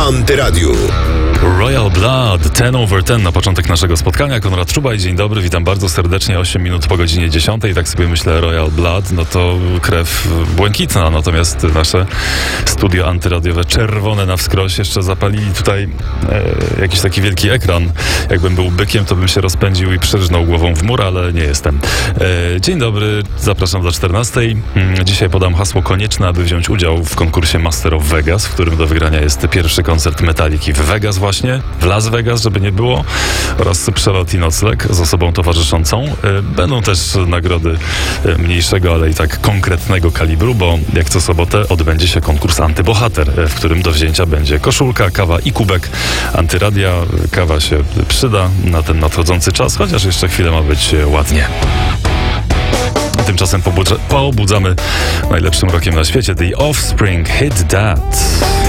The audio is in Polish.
Antyradiu. Royal Blood, 10 over 10 na początek naszego spotkania. Konrad Czubaj, dzień dobry, witam bardzo serdecznie. 8 minut po godzinie 10. Tak sobie myślę, Royal Blood, no to krew błękitna, natomiast nasze studio antyradiowe czerwone na wskroś. Jeszcze zapalili tutaj jakiś taki wielki ekran. Jakbym był bykiem, to bym się rozpędził i przyrżnął głową w mur, ale nie jestem. Dzień dobry, zapraszam do 14. Dzisiaj podam hasło konieczne, aby wziąć udział w konkursie Master of Vegas, w którym do wygrania jest pierwszy koncert Metaliki w Vegas właśnie, w Las Vegas, żeby nie było, oraz przelot i nocleg z osobą towarzyszącą. Będą też nagrody mniejszego, ale i tak konkretnego kalibru, bo jak co sobotę odbędzie się konkurs Antybohater, w którym do wzięcia będzie koszulka, kawa i kubek Antyradia. Kawa się przyda na ten nadchodzący czas, chociaż jeszcze chwilę ma być ładnie. Tymczasem poobudzamy najlepszym rockiem na świecie. The Offspring, Hit That.